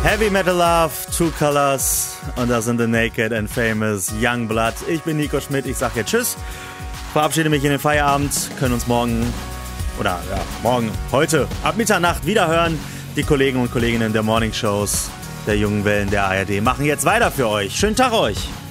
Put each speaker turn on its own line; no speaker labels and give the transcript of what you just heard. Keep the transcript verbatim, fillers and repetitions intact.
Heavy Metal Love, Two Colors und das sind The Naked and Famous Young Blood. Ich bin Nico Schmidt, ich sag jetzt Tschüss, verabschiede mich in den Feierabend, können uns morgen, oder ja, morgen, heute, ab Mitternacht wiederhören. Die Kollegen und Kolleginnen der Morning Shows der Jungen Wellen der A R D machen jetzt weiter für euch. Schönen Tag euch!